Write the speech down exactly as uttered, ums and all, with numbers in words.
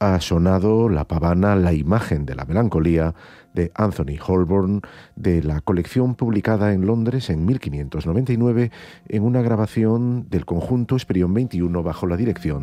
ha sonado la pavana La imagen de la melancolía de Anthony Holborn, de la colección publicada en Londres en mil quinientos noventa y nueve en una grabación del conjunto Esperión veintiuno bajo la dirección